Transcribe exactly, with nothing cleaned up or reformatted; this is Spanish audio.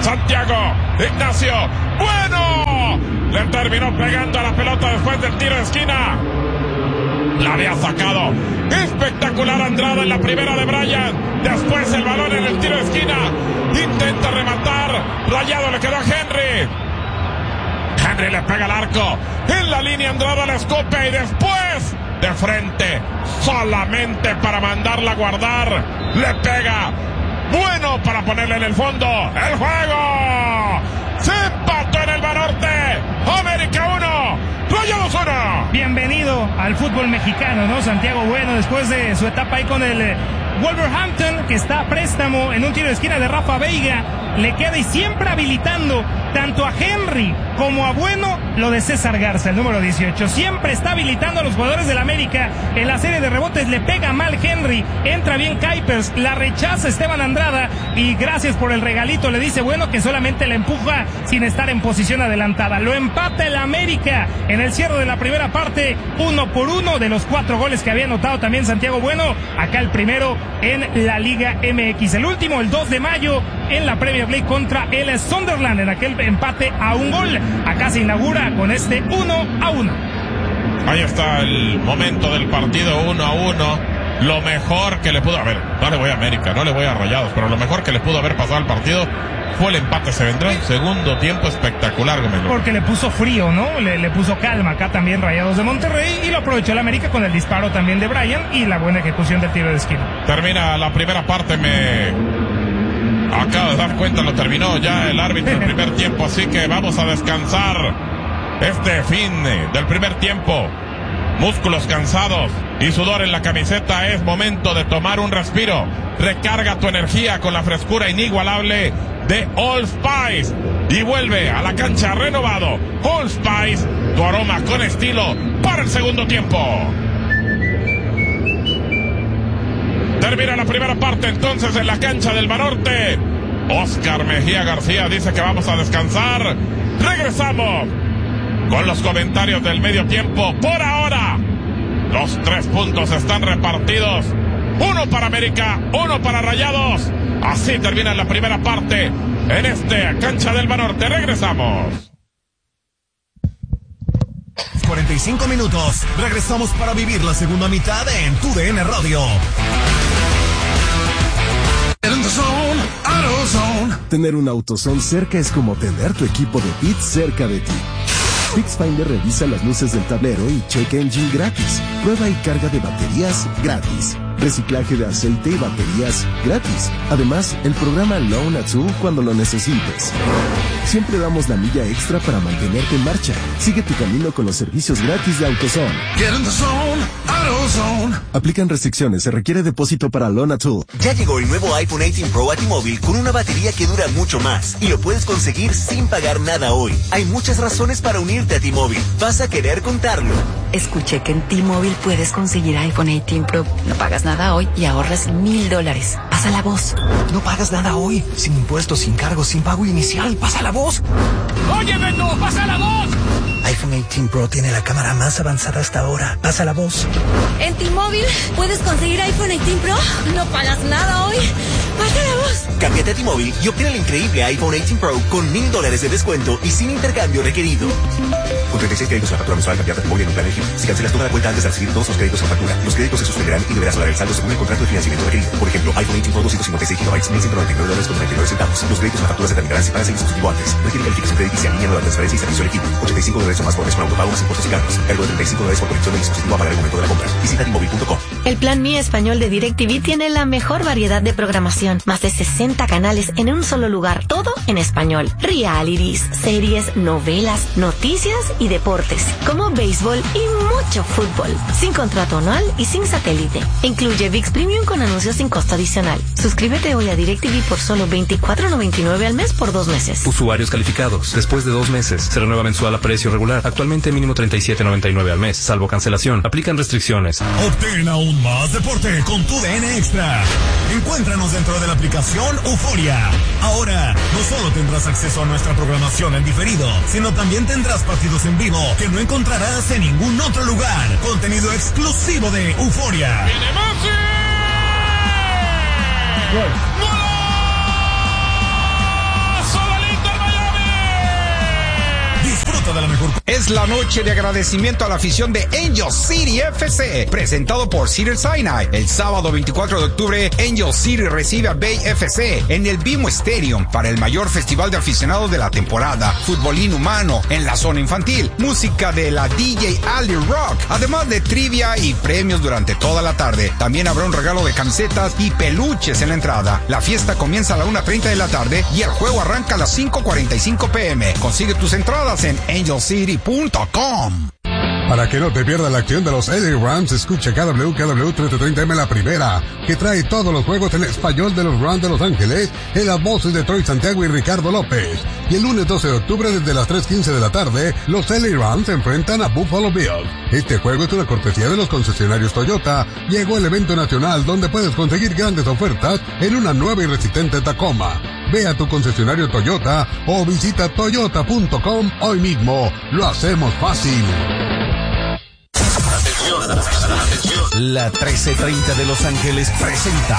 Santiago Ignacio Bueno le terminó pegando a la pelota después del tiro de esquina. La había sacado. Espectacular Andrada en la primera de Brian. Después el balón en el tiro de esquina. Intenta rematar. Rayado le quedó a Henry. Henry le pega al arco. En la línea Andrada le escupe y después de frente, solamente para mandarla a guardar, le pega Bueno para ponerle en el fondo. ¡El juego! Se empató en el Banorte. América uno, Rayados uno. Bienvenido al fútbol mexicano, ¿no? Santiago Bueno, después de su etapa ahí con el Wolverhampton, que está a préstamo en un tiro de esquina de Rafa Veiga, le queda y siempre habilitando tanto a Henry como a Bueno, lo de César Garza, el número dieciocho. Siempre está habilitando a los jugadores del América. En la serie de rebotes le pega mal Henry, entra bien Kuipers, la rechaza Esteban Andrada y gracias por el regalito, le dice Bueno que solamente le empuja sin estar en posición adelantada. Lo empata el América en el cierre de la primera parte, uno por uno de los cuatro goles que había anotado también Santiago Bueno. Acá el primero en la Liga M X, el último el dos de mayo en la Premier League contra el Sunderland, en aquel empate a un gol. Acá se inaugura con este uno a uno. Ahí está el momento del partido, uno a uno. Lo mejor que le pudo haber, no le voy a América, no le voy a Rayados, pero lo mejor que le pudo haber pasado al partido fue el empate. Se vendrá el segundo tiempo espectacular, Gómez. Porque le puso frío, ¿no? Le, le puso calma acá también Rayados de Monterrey, y lo aprovechó el América con el disparo también de Brian y la buena ejecución del tiro de esquina. Termina la primera parte, me acabo de dar cuenta, lo terminó ya el árbitro del primer tiempo, así que vamos a descansar este fin del primer tiempo. Músculos cansados y sudor en la camiseta, es momento de tomar un respiro. Recarga tu energía con la frescura inigualable de Old Spice y vuelve a la cancha renovado. Old Spice, tu aroma con estilo para el segundo tiempo. Termina la primera parte entonces en la cancha del Banorte. Oscar Mejía García dice que vamos a descansar. Regresamos con los comentarios del medio tiempo. Por ahora, los tres puntos están repartidos. Uno para América, uno para Rayados. Así termina la primera parte en esta cancha del Banorte. Regresamos. cuarenta y cinco minutos. Regresamos para vivir la segunda mitad en tu D N Radio. Tener un AutoZone cerca es como tener tu equipo de pits cerca de ti. PixFinder revisa las luces del tablero y check engine gratis. Prueba y carga de baterías gratis. Reciclaje de aceite y baterías gratis. Además, el programa Loan a Two cuando lo necesites. Siempre damos la milla extra para mantenerte en marcha. Sigue tu camino con los servicios gratis de AutoZone. Get in the zone, AutoZone. Aplican restricciones, se requiere depósito para Loan a Two. Ya llegó el nuevo iPhone dieciocho Pro a T-Mobile con una batería que dura mucho más y lo puedes conseguir sin pagar nada hoy. Hay muchas razones para unirte a T-Mobile. Vas a querer contarlo. Escuché que en T-Mobile puedes conseguir iPhone dieciocho Pro. No pagas nada hoy y ahorras mil dólares. Pasa la voz. No pagas nada hoy. Sin impuestos, sin cargos, sin pago inicial. Pasa la voz. ¡Oye, Beto! ¡Pasa la voz! iPhone dieciocho Pro tiene la cámara más avanzada hasta ahora. Pasa la voz. En T-Mobile puedes conseguir iPhone dieciocho Pro. No pagas nada hoy. Pasa la voz. Cámbiate a T-Mobile y obtén el increíble iPhone dieciocho Pro con mil dólares de descuento y sin intercambio requerido. Con treinta y seis créditos en la factura mensual, cambiarte a T-Mobile en un plan elegible. Si cancelas toda la cuenta antes de recibir todos los créditos en factura, los créditos se suspenderán y deberás pagar el saldo según el contrato de financiamiento requerido. Por ejemplo, iPhone dieciocho Pro doscientos cincuenta y seis gigabytes, mil ciento noventa y nueve dólares con noventa y nueve centavos. Los créditos en la factura se terminarán si pagas el dispositivo antes. Requiere calificación crediticia en línea, nueva transferencia y servicio elegido. ochenta y cinco dólares o más por mes con autopago, más impuestos y cargos. Cargo de treinta y cinco dólares por conexión del dispositivo a pagar el momento de la compra. Visita T Mobile punto com. El plan Mi Español de DirecTV tiene la mejor variedad de programación. Más de sesenta canales en un solo lugar. Todo en español. Realities, series, novelas, noticias y deportes. Como béisbol y mucho fútbol. Sin contrato anual y sin satélite. Incluye ViX Premium con anuncios sin costo adicional. Suscríbete hoy a DirecTV por solo veinticuatro noventa y nueve al mes por dos meses. Usuarios calificados. Después de dos meses. Se renueva mensual a precio regular. Actualmente mínimo treinta y siete noventa y nueve al mes. Salvo cancelación. Aplican restricciones. Obtén aún más deporte con tu D N Extra. Encuéntranos dentro de la aplicación Euforia. Ahora, no solo tendrás acceso a nuestra programación en diferido, sino también tendrás partidos en vivo que no encontrarás en ningún otro lugar. Contenido exclusivo de Euforia. ¡Golazo del es la noche de agradecimiento a la afición de Angel City F C, presentado por Cedar Sinai. El sábado veinticuatro de octubre, Angel City recibe a Bay F C en el BMO Stadium para el mayor festival de aficionados de la temporada. Fútbol inhumano en la zona infantil, música de la D J Ali Rock, además de trivia y premios durante toda la tarde. También habrá un regalo de camisetas y peluches en la entrada. La fiesta comienza a la una treinta de la tarde y el juego arranca a las cinco cuarenta y cinco pm. Consigue tus entradas en angel city punto com. Para que no te pierdas la acción de los L A Rams, escucha K W K W trece treinta M La Primera, que trae todos los juegos en español de los Rams de Los Ángeles, en las voces de Troy Santiago y Ricardo López. Y el lunes doce de octubre, desde las tres quince de la tarde, los L A Rams se enfrentan a Buffalo Bills. Este juego es una cortesía de los concesionarios Toyota. Llegó el evento nacional donde puedes conseguir grandes ofertas en una nueva y resistente Tacoma. Ve a tu concesionario Toyota o visita toyota punto com hoy mismo. Lo hacemos fácil. La trece treinta de Los Ángeles presenta